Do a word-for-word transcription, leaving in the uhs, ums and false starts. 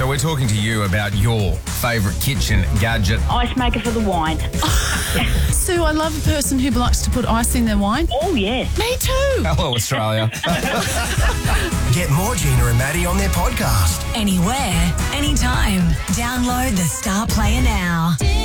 So we're talking to you about your favourite kitchen gadget. Ice maker for the wine. Sue, I love a person who likes to put ice in their wine. Oh, yes. Me too. Hello, Australia. Get more Gina and Maddie on their podcast. Anywhere, anytime. Download the Star Player now.